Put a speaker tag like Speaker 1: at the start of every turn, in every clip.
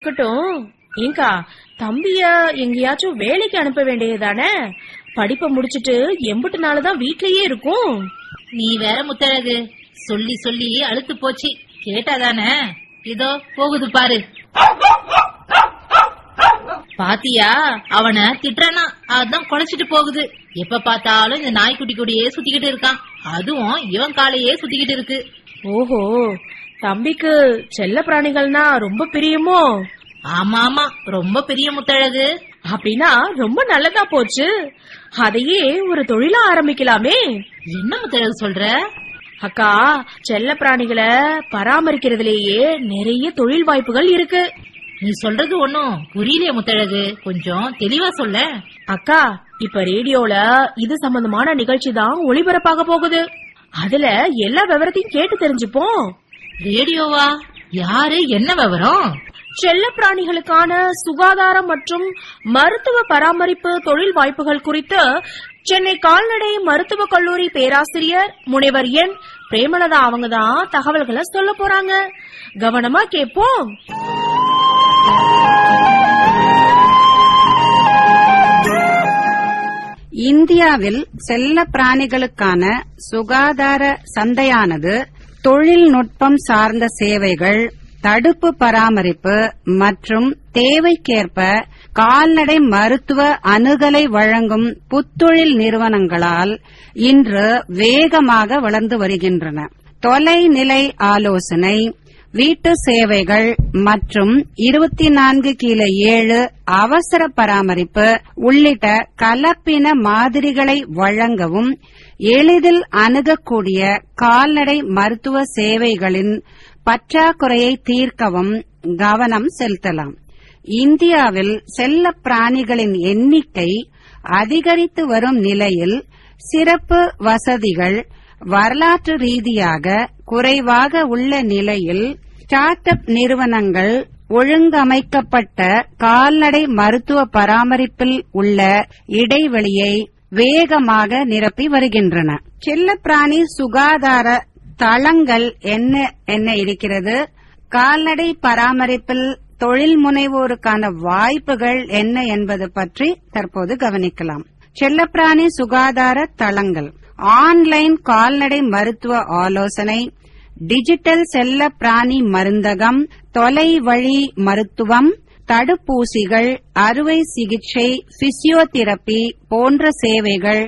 Speaker 1: இருக்கட்டும். ஏங்கா, தம்பிய எங்கேயாச்சும் வேலைக்கு அனுப்ப வேண்டியதுதானே? படிப்பை முடிச்சிட்டு எம்பிட்டு நாளுதான் வீட்லயே இருக்கும்.
Speaker 2: நீ வேற முத்தழகு, சொல்லி சொல்லி அழுத்து போச்சு. கேட்டாதானே? இதோ போகுது பாரு. பாத்தியா, அவனை திட்டுறானா, அதான் குலைச்சிட்டு போகுது. எப்ப பார்த்தாலும் இந்த நாய்க்குட்டி கூடயே சுத்திக்கிட்டு இருக்கான். அதுவும் இவன் காலையே சுத்திக்கிட்டு இருக்கு.
Speaker 1: ஓஹோ, தம்பிக்கு செல்ல பிராணிகள்னா ரொம்ப பிரியமோ?
Speaker 2: ஆமா ஆமா, ரொம்ப பெரிய முத்தழகு.
Speaker 1: அப்படின்னா ரொம்ப நல்லதா போச்சு. அதையே ஒரு தொழிலா ஆரம்பிக்கலாமே.
Speaker 2: என்ன முத்தழகு சொல்ற?
Speaker 1: அக்கா, செல்ல பிராணிகளை பராமரிக்கிறதுலயே நிறைய தொழில் வாய்ப்புகள் இருக்கு.
Speaker 2: நீ சொல்றது ஒன்னும் புரியலையே முத்தழகு, கொஞ்சம் தெளிவா சொல்ல.
Speaker 1: அக்கா, இப்ப ரேடியோல இது சம்பந்தமான நிகழ்ச்சி தான் ஒளிபரப்பாக போகுது. அதுல எல்லா விவரத்தையும் கேட்டு தெரிஞ்சுப்போம்.
Speaker 2: ரேடியோவா? யாரு, என்ன விவரம்?
Speaker 1: செல்ல பிராணிகளுக்கான சுகாதாரம் மற்றும் மருத்துவ பராமரிப்பு தொழில் வாய்ப்புகள் குறித்து சென்னை கால்நடை மருத்துவக் கல்லூரி பேராசிரியர் முனைவர் என் பிரேமலதா அவங்க தான் தகவல்களை சொல்ல போறாங்க. கவனமா கேட்போம்.
Speaker 3: இந்தியாவில் செல்ல பிராணிகளுக்கான சுகாதார சந்தையானது தொழில்நுட்பம் சார்ந்த சேவைகள், தடுப்பு பராமரிப்பு மற்றும் தேவைக்கேற்ப கால்நடை மருத்துவ அணுகலை வழங்கும் புத்தொழில் நிறுவனங்களால் இன்று வேகமாக வளர்ந்து வருகின்றன. தொலைநிலை ஆலோசனை, வீட்டு சேவைகள் மற்றும் 24/7 அவசர பராமரிப்பு உள்ளிட்ட கலப்பின மாதிரிகளை வழங்கவும் எளிதில் அணுகக்கூடிய கால்நடை மருத்துவ சேவைகளின் பற்றாக்குறையை தீர்க்கவும் கவனம் செலுத்தலாம். இந்தியாவில் செல்ல பிராணிகளின் எண்ணிக்கை அதிகரித்து வரும் நிலையில் சிறப்பு வசதிகள் வரலாற்று ரீதியாக குறைவாக உள்ள நிலையில் ஸ்டார்ட் அப் நிறுவனங்கள் ஒழுங்கமைக்கப்பட்ட கால்நடை மருத்துவ பராமரிப்பில் உள்ள இடைவெளியை வேகமாக நிரப்பி வருகின்றன. செல்லப்பிராணி சுகாதார தளங்கள் என்ன இருக்கிறது, கால்நடை பராமரிப்பில் தொழில் முனைவோருக்கான வாய்ப்புகள் என்ன என்பது பற்றி தற்போது கவனிக்கலாம். செல்லப்பிராணி சுகாதார தளங்கள்: ஆன்லைன் கால்நடை மருத்துவ ஆலோசனை, டிஜிட்டல் செல்ல பிராணி மருந்தகம், தொலைவழி மருத்துவம், தடுப்பூசிகள், அறுவை சிகிச்சை, பிசியோதெரபி போன்ற சேவைகள்,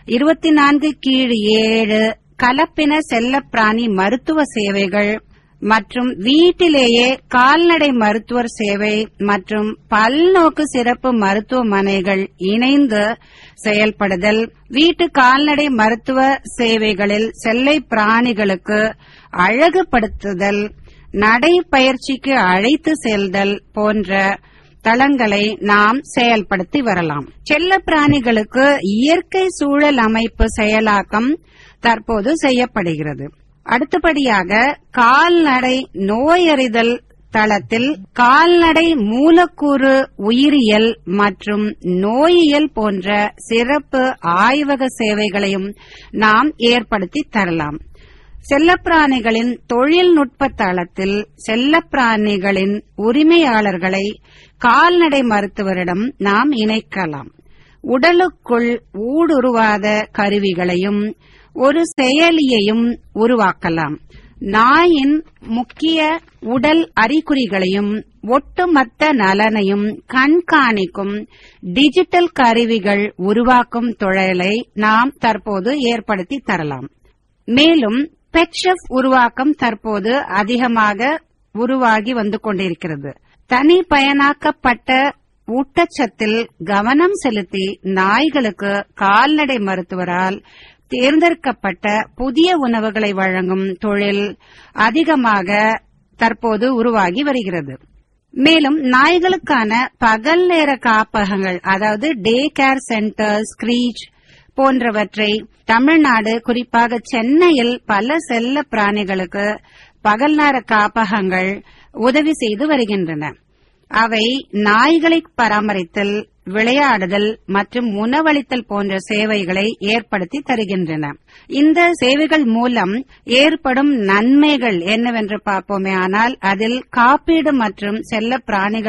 Speaker 3: 24/7 கலப்பின செல்ல பிராணி மருத்துவ சேவைகள் மற்றும் வீட்டிலேயே கால்நடை மருத்துவர் சேவை மற்றும் பல்நோக்கு சிறப்பு மருத்துவமனைகள் இணைந்து செயல்படுதல், வீட்டு கால்நடை மருத்துவ சேவைகளில் செல்லை பிராணிகளுக்கு அழகுபடுத்துதல், நடைப்பயிற்சிக்கு அழைத்து செல்தல் போன்ற தளங்களை நாம் செயல்படுத்தி வரலாம். செல்ல பிராணிகளுக்கு இயற்கை சூழல் அமைப்பு செயலாக்கம் தற்போது செய்யப்படுகிறது. அடுத்தபடியாக கால்நடை நோயறிதல் தளத்தில் கால்நடை மூலக்கூறு உயிரியல் மற்றும் நோயியல் போன்ற சிறப்பு ஆய்வக சேவைகளையும் நாம் ஏற்படுத்தி தரலாம். செல்லப்பிராணிகளின் தொழில்நுட்ப தளத்தில் செல்லப்பிராணிகளின் உரிமையாளர்களை கால்நடை மருத்துவரிடம் நாம் இணைக்கலாம். உடலுக்குள் ஊடுருவாத கருவிகளையும் ஒரு செயலியையும் உருவாக்கலாம். நாயின் முக்கிய உடல் அறிகுறிகளையும் ஒட்டுமொத்த நலனையும் கண்காணிக்கும் டிஜிட்டல் கருவிகள் உருவாக்கும் தொழிலை நாம் தற்போது ஏற்படுத்தி தரலாம். மேலும் பெட் ஷெஃப் உருவாக்கம் தற்போது அதிகமாக உருவாகி வந்து கொண்டிருக்கிறது. தனிப்பயனாக்கப்பட்ட ஊட்டச்சத்தில் கவனம் செலுத்தி நாய்களுக்கு கால்நடை மருத்துவரால் தேர்ந்தெடுக்கப்பட்ட புதிய உணவுகளை வழங்கும் தொழில் அதிகமாக தற்போது உருவாகி வருகிறது. மேலும் நாய்களுக்கான பகல் நேர காப்பகங்கள், அதாவது டே கேர் சென்டர்ஸ், கிரீச் போன்றவற்றை தமிழ்நாடு, குறிப்பாக சென்னையில் பல செல்ல பிராணிகளுக்கு பகல் நேர காப்பகங்கள் உதவி செய்து வருகின்றன. அவை நாய்களை பராமரித்தல், விளையாடுதல் மற்றும் உணவளித்தல் போன்ற சேவைகளை ஏற்படுத்தி தருகின்றன. இந்த சேவைகள் மூலம் ஏற்படும் நன்மைகள் என்னவென்று பார்ப்போமே ஆனால் அதில் காப்பீடு மற்றும் செல்ல பிராணிகள்